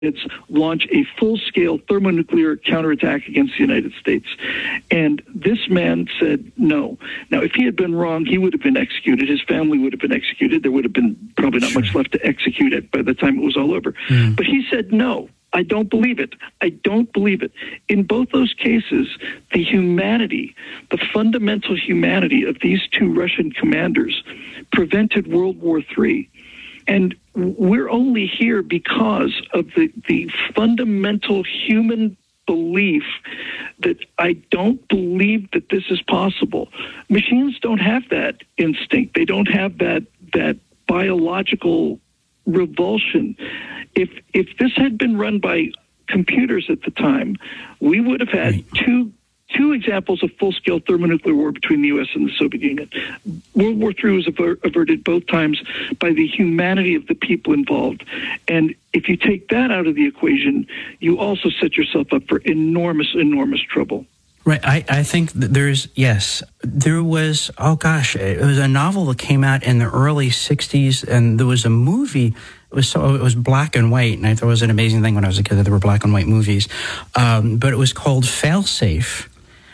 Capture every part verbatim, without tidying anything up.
launch a full-scale thermonuclear counterattack against the United States. And this man said no. Now, if he had been wrong, he would have been executed. His family would have been executed. There would have been probably not Sure. much left to execute it by the time it was all over. Mm. But he said no. I don't believe it. I don't believe it. In both those cases, the humanity, the fundamental humanity of these two Russian commanders prevented World War Three. And we're only here because of the, the fundamental human belief that I don't believe that this is possible. Machines don't have that instinct. They don't have that that biological revulsion. If if this had been run by computers at the time, we would have had right. two two examples of full-scale thermonuclear war between the U S and the Soviet Union. World War Three was aver- averted both times by the humanity of the people involved. And if you take that out of the equation, you also set yourself up for enormous, enormous trouble. Right. I, I think that there's, yes, there was, oh gosh, it was a novel that came out in the early sixties, and there was a movie. It was so, it was black and white, and I thought it was an amazing thing when I was a kid that there were black and white movies. Um, but it was called Failsafe.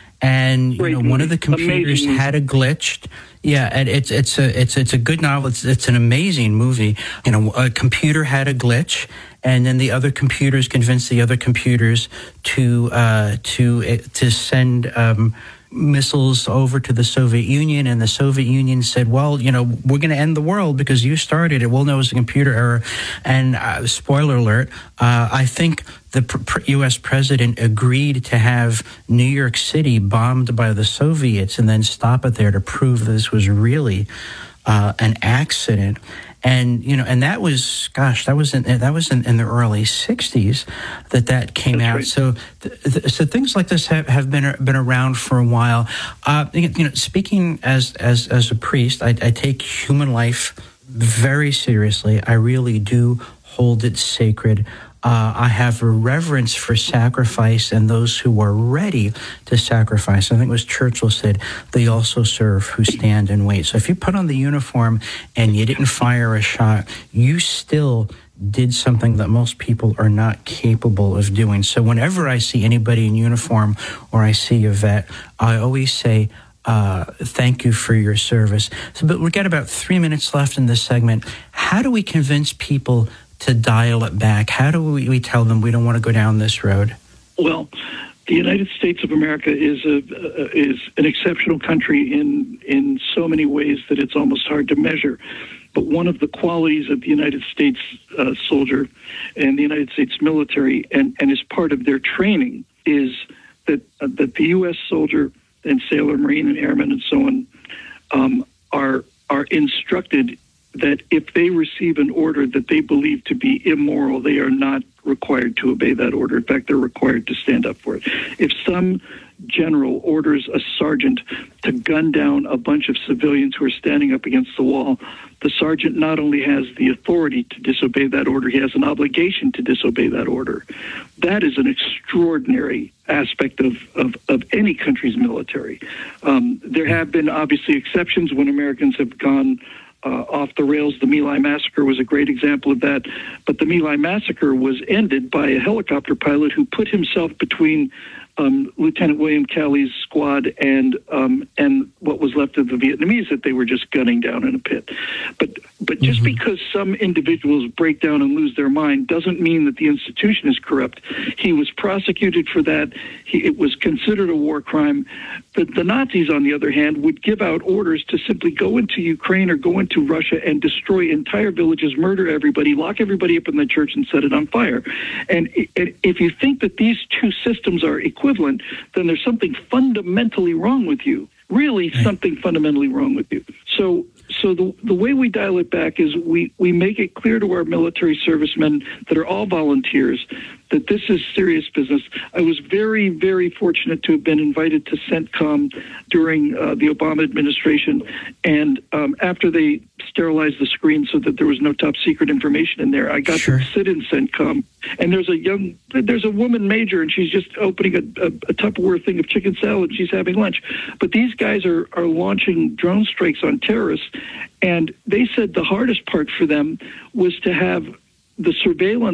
And you Great know, movie. one of the computers Amazing had a glitch. Yeah, and it's it's a it's it's a good novel. It's it's an amazing movie. You know, a computer had a glitch, and then the other computers convinced the other computers to uh, to to send um, missiles over to the Soviet Union, and the Soviet Union said, "Well, you know, we're going to end the world because you started it. We'll know it's a computer error." And uh, spoiler alert: uh, I think the pr- U S president agreed to have New York City bombed by the Soviets and then stop it there to prove that this was really uh, an accident. And you know, and that was, gosh, that was in, that was in, in the early sixties that that came That's out. right. So, th- th- so things like this have, have been been around for a while. Uh, you know, speaking as as as a priest, I, I take human life very seriously. I really do hold it sacred. Uh, I have a reverence for sacrifice and those who are ready to sacrifice. I think it was Churchill said, they also serve who stand and wait. So if you put on the uniform and you didn't fire a shot, you still did something that most people are not capable of doing. So whenever I see anybody in uniform or I see a vet, I always say, Uh, thank you for your service. So, but we've got about three minutes left in this segment. How do we convince people to dial it back? How do we, we tell them we don't want to go down this road? Well, the United States of America is a uh, is an exceptional country in in so many ways that it's almost hard to measure. But one of the qualities of the United States uh, soldier and the United States military, and, and as part of their training, is that uh, that the U S soldier and sailor, marine, and airmen, and so on, um, are are instructed that if they receive an order that they believe to be immoral, they are not required to obey that order. In fact, they're required to stand up for it. If some general orders a sergeant to gun down a bunch of civilians who are standing up against the wall, the sergeant not only has the authority to disobey that order, he has an obligation to disobey that order. That is an extraordinary aspect of, of, of any country's military. Um, there have been obviously exceptions when Americans have gone Uh, off the rails. The My Lai massacre was a great example of that. But the My Lai massacre was ended by a helicopter pilot who put himself between um, Lieutenant William Calley's squad and um, and what was left of the Vietnamese that they were just gunning down in a pit. But but just Mm-hmm. because some individuals break down and lose their mind doesn't mean that the institution is corrupt. He was prosecuted for that. He, it was considered a war crime. The, the Nazis, on the other hand, would give out orders to simply go into Ukraine or go into Russia and destroy entire villages, murder everybody, lock everybody up in the church and set it on fire. And, and if you think that these two systems are equivalent, then there's something fundamentally wrong with you. Really, Right. something fundamentally wrong with you. So so the the way we dial it back is we, we make it clear to our military servicemen that are all volunteers that this is serious business. I was very, very fortunate to have been invited to CENTCOM during uh, the Obama administration. And um, after they sterilized the screen so that there was no top secret information in there, I got Sure. to sit in CENTCOM. And there's a young, there's a woman major, and she's just opening a, a, a Tupperware thing of chicken salad. She's having lunch. But these guys are, are launching drone strikes on terrorists. And they said the hardest part for them was to have the surveillance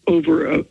over a,